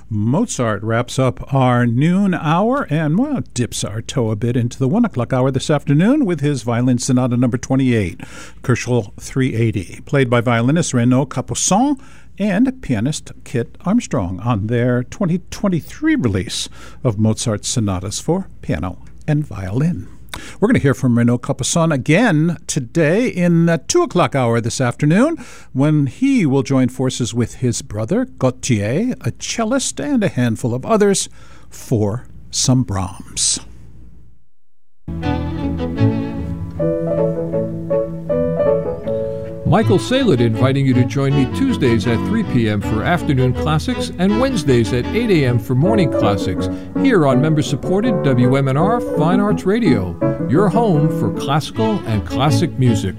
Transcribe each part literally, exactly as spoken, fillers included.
Mozart wraps up our noon hour and, well, dips our toe a bit into the one o'clock hour this afternoon with his Violin Sonata number twenty-eight, Koelschel three eighty, played by violinist Renaud Capuçon and pianist Kit Armstrong on their twenty twenty-three release of Mozart sonatas for piano and violin. We're going to hear from Renaud Capuçon again today in the two o'clock hour this afternoon when he will join forces with his brother Gautier, a cellist, and a handful of others for some Brahms. Michael Saylor inviting you to join me Tuesdays at three p.m. for Afternoon Classics and Wednesdays at eight a.m. for Morning Classics here on member-supported W M N R Fine Arts Radio, your home for classical and classic music.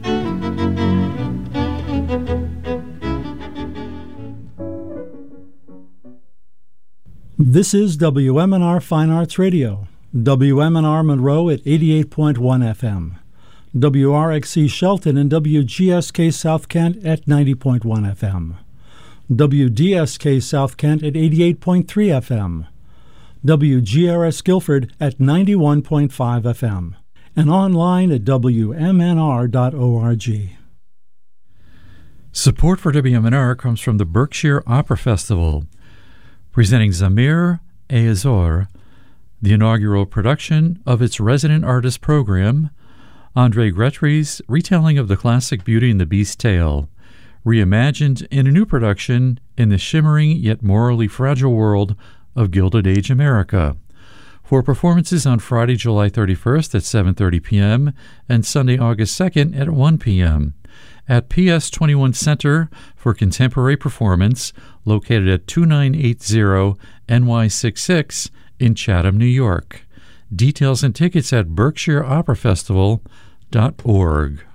This is W M N R Fine Arts Radio, W M N R Monroe at eighty-eight point one F M. W R X C Shelton and W G S K South Kent at ninety point one F M. W D S K South Kent at eighty-eight point three F M. W G R S Guilford at ninety-one point five F M. And online at W M N R dot org. Support for W M N R comes from the Berkshire Opera Festival, presenting Zamir et Azor, the inaugural production of its resident artist program, André Gretry's retelling of the classic Beauty and the Beast tale, reimagined in a new production in the shimmering yet morally fragile world of Gilded Age America, for performances on Friday, July thirty-first at seven thirty p.m. and Sunday, August second at one p.m. at P S twenty-one Center for Contemporary Performance, located at twenty-nine eighty N Y sixty-six in Chatham, New York. Details and tickets at berkshire opera festival dot org.